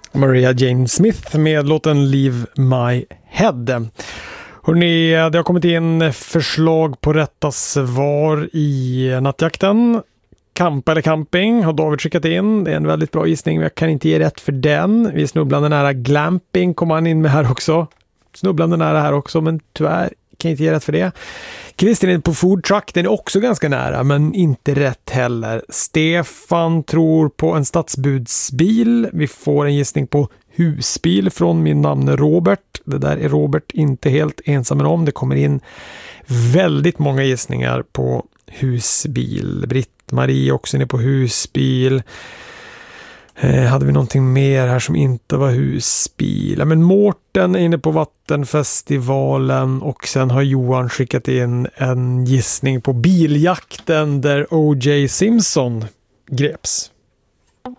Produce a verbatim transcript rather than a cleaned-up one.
Maria Jane Smith med låten Leave My Head. Hörrni, det har kommit in förslag på rätta svar i nattjakten. Camp eller camping har David skickat in. Det är en väldigt bra gissning, men jag kan inte ge rätt för den. Vi är snubblande nära glamping, kommer han in med här också. Snubblande nära här också, men tyvärr kan jag inte ge rätt för det. Christian är på food truck, den är också ganska nära, men inte rätt heller. Stefan tror på en stadsbudsbil. Vi får en gissning på husbil från min namn Robert. Det där är Robert inte helt ensam om. Det kommer in väldigt många gissningar på husbil. Britt-Marie också inne på husbil. Eh, hade vi någonting mer här som inte var husbil? Ja, men Mårten är inne på Vattenfestivalen och sen har Johan skickat in en gissning på biljakten där O J Simpson greps.